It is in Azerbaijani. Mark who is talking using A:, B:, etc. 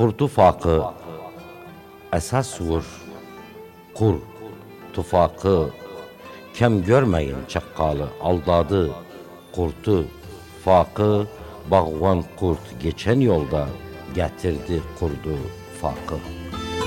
A: Kurtu fakı esas vur, kur tufakı. Kem görmeyin çakkalı aldadı, kurtu fakı. Bağvan kurt geçen yolda getirdi kurdu fakı.